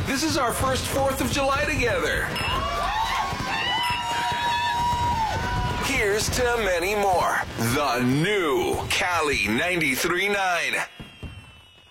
This is our first 4th of July together. Here's to many more. The new Cali 93.9.